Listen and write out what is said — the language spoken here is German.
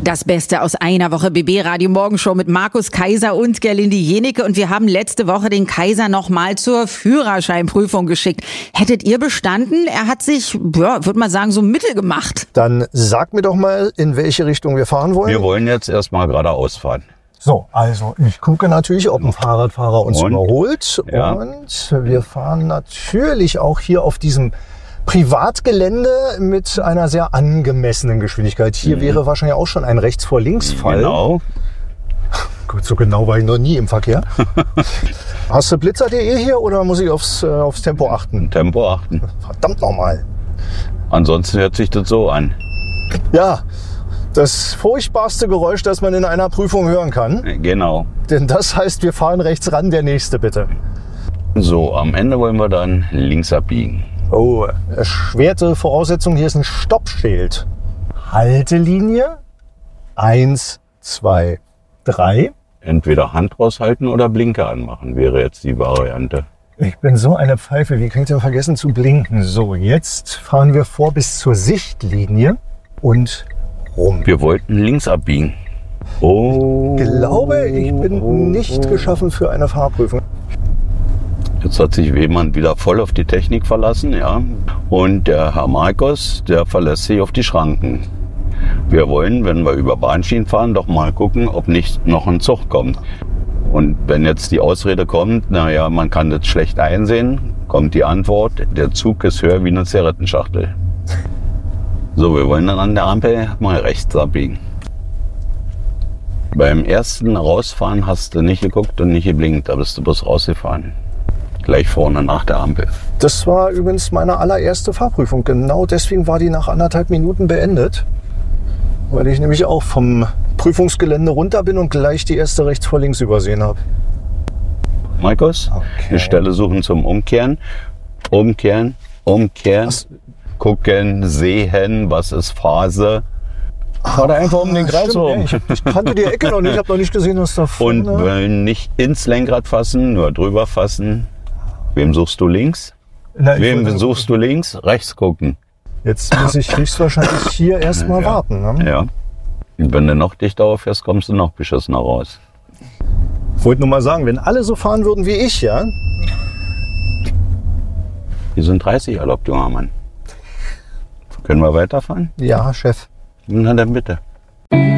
Das Beste aus einer Woche BB Radio Morgenshow mit Markus Kaiser und Gerlinde Jenecke. Und wir haben letzte Woche den Kaiser nochmal zur Führerscheinprüfung geschickt. Hättet ihr bestanden? Er hat sich, ja, würde man sagen, so mittel gemacht. Dann sag mir doch mal, in welche Richtung wir fahren wollen. Wir wollen jetzt erstmal geradeaus fahren. So, also ich gucke natürlich, ob ein Fahrradfahrer uns überholt. Ja. Und wir fahren natürlich auch hier auf diesem Privatgelände mit einer sehr angemessenen Geschwindigkeit. Hier wäre wahrscheinlich auch schon ein Rechts-vor-Links-Fall. Genau. Gut, so genau war ich noch nie im Verkehr. Hast du Blitzer.de hier oder muss ich aufs Tempo achten? Tempo achten. Verdammt nochmal. Ansonsten hört sich das so an. Ja, das furchtbarste Geräusch, das man in einer Prüfung hören kann. Genau. Denn das heißt, wir fahren rechts ran, der nächste bitte. So, am Ende wollen wir dann links abbiegen. Oh, erschwerte Voraussetzung, hier ist ein Stoppschild. Haltelinie 1, 2, 3. Entweder Hand raushalten oder Blinker anmachen, wäre jetzt die Variante. Ich bin so eine Pfeife, wie kann ich denn vergessen zu blinken? So, jetzt fahren wir vor bis zur Sichtlinie und rum. Wir wollten links abbiegen. Oh. Ich glaube, ich bin nicht geschaffen für eine Fahrprüfung. Jetzt hat sich jemand wieder voll auf die Technik verlassen, ja. Und der Herr Markus, der verlässt sich auf die Schranken. Wir wollen, wenn wir über Bahnschienen fahren, doch mal gucken, ob nicht noch ein Zug kommt. Und wenn jetzt die Ausrede kommt, naja, man kann das schlecht einsehen, kommt die Antwort, der Zug ist höher wie eine Zigarettenschachtel. So, wir wollen dann an der Ampel mal rechts abbiegen. Beim ersten Rausfahren hast du nicht geguckt und nicht geblinkt, da bist du bloß rausgefahren. Gleich vorne nach der Ampel. Das war übrigens meine allererste Fahrprüfung. Genau deswegen war die nach 1,5 Minuten beendet. Weil ich nämlich auch vom Prüfungsgelände runter bin und gleich die erste rechts vor links übersehen habe. Markus, Okay. eine Stelle suchen zum Umkehren. Umkehren, umkehren, gucken, sehen, was ist Phase. Fahr da einfach um den Kreis Stimmt, rum. ja, ich kannte die Ecke noch nicht, ich habe noch nicht gesehen, dass da vorne... Und nicht ins Lenkrad fassen, nur drüber fassen. Wem suchst du links? Na, ich Wem wollte- suchst du links? Rechts gucken. Jetzt muss ich höchstwahrscheinlich hier erstmal warten. Ne? Ja. Und wenn du noch dichter auffährst, kommst du noch beschissener raus. Ich wollte nur mal sagen, wenn alle so fahren würden wie ich, ja, Wir sind 30 erlaubt, junger Mann. Können wir weiterfahren? ja, Chef. Na dann bitte.